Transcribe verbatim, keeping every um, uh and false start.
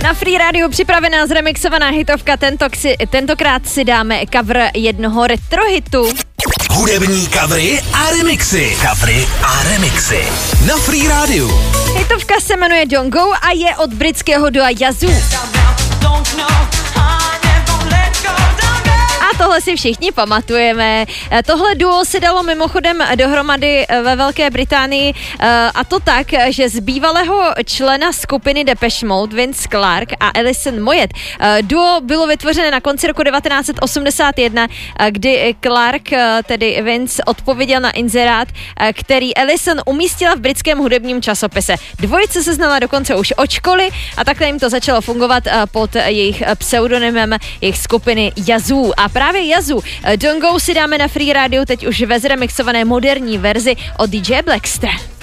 Na Free Radio připravená zremixovaná hitovka, tentoksi, tentokrát si dáme cover jednoho retrohitu. Hudební covery a remixy. Covery a remixy. Na Free Radio. Hitovka se jmenuje Don't Go a je od britského dua Yazoo. A tohle si všichni pamatujeme. Tohle duo se dalo mimochodem dohromady ve Velké Británii a to tak, že z bývalého člena skupiny Depeche Mode Vince Clarke a Alison Moyet. Duo bylo vytvořené na konci roku devatenáct set osmdesát jedna, kdy Clarke, tedy Vince, odpověděl na inzerát, který Alison umístila v britském hudebním časopise. Dvojice se znala dokonce už od školy a takhle jim to začalo fungovat pod jejich pseudonymem jejich skupiny Yazoo. A právě Yazoo Don't Go si dáme na Free Radio teď už ve zremixované moderní verzi od D J Blackster.